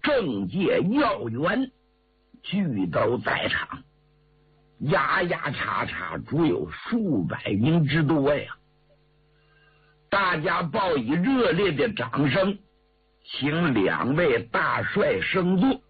政界要员俱都在场，压压叉叉足有数百名之多呀。大家报以热烈的掌声，请两位大帅升座。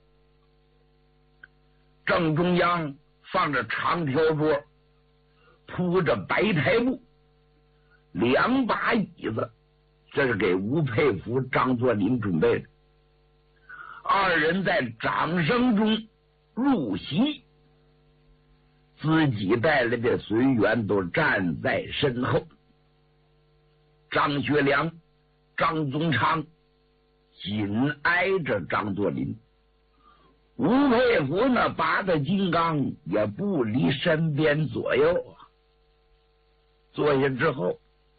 正中央放着长条桌，铺着白台布，2把椅子，这是给吴佩孚、张作霖准备的。二人在掌声中入席，自己带来的随员都站在身后。张学良、张宗昌紧挨着张作霖，吴佩孚呢，拔的金刚也不离身边左右啊。坐下之后，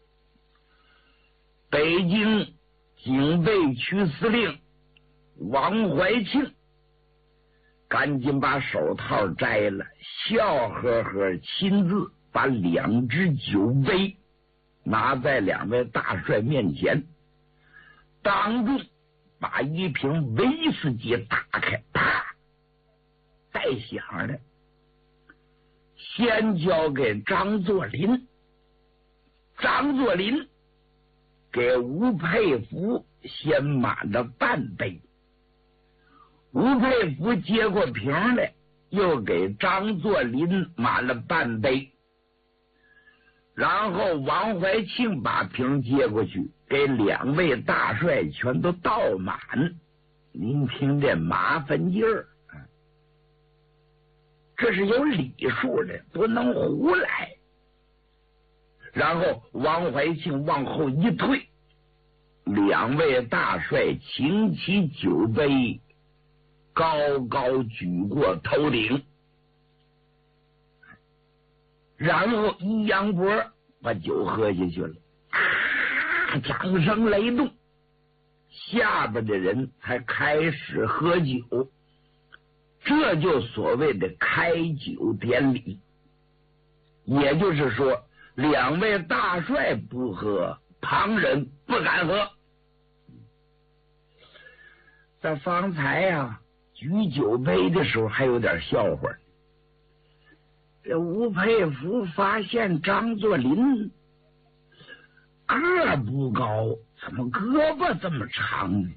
北京警备区司令王怀庆赶紧把手套摘了，笑呵呵亲自把2只酒杯拿在2位大帅面前，当众把一瓶威士忌打开，啪，带响的，先交给张作霖。张作霖给吴佩孚先满了半杯，吴佩孚接过瓶来，又给张作霖满了半杯，然后王怀庆把瓶接过去，给2位大帅全都倒满。您听这麻烦劲儿，这是有礼数的，不能胡来。然后王怀庆往后一退，2位大帅擎起酒杯，高高举过头顶，然后一扬脖把酒喝下去了。掌声雷动，下边的人才开始喝酒，这就所谓的开酒典礼。也就是说，2位大帅不喝，旁人不敢喝。在方才啊举酒杯的时候还有点笑话，这吴佩孚发现张作霖个不高，怎么胳膊这么长呢？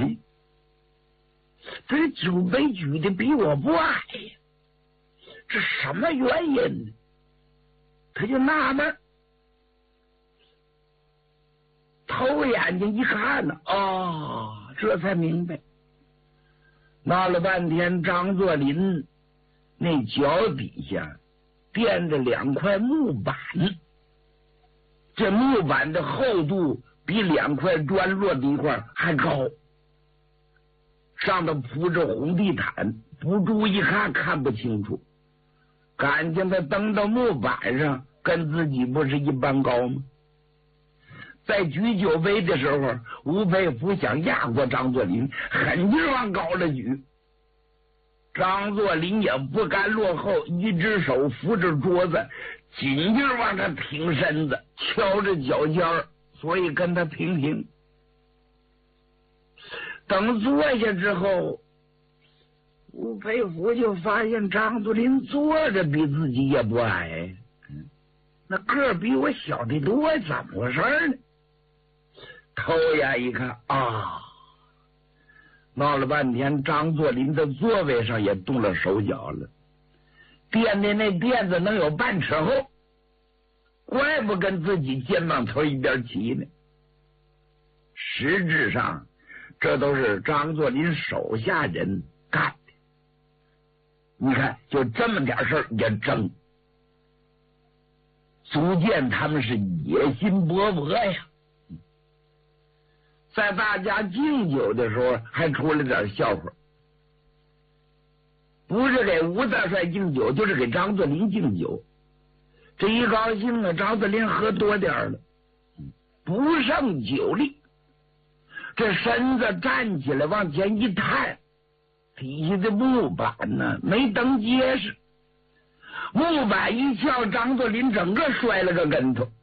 这酒杯举的比我不矮呀，这什么原因呢？他就纳闷，偷眼睛一看呢，这才明白。闹了半天，张作霖那脚底下垫着2块木板，这木板的厚度比2块砖落地块还高，上头铺着红地毯，不注意看不清楚，感情他蹬到木板上，跟自己不是一般高吗？在举酒杯的时候，吴佩孚想压过张作霖，狠劲往高了举，张作霖也不甘落后，一只手扶着桌子，紧劲往他挺身子，敲着脚尖儿，所以跟他平。等坐下之后，吴佩孚就发现张作霖坐着比自己也不矮，那个比我小得多，怎么回事呢？偷眼一看闹了半天，张作霖的座位上也动了手脚了，垫的那垫子能有半尺厚，怪不跟自己肩膀头一边齐呢。实质上这都是张作霖手下人干的，你看就这么点事儿也争，足见他们是野心勃勃呀。在大家敬酒的时候还出了点笑话，不是给吴大帅敬酒，就是给张作霖敬酒。这一高兴啊，张作霖喝多点了，不胜酒力，这身子站起来往前一探，底下的木板呢没蹬结实，木板一翘，张作霖整个摔了个跟头，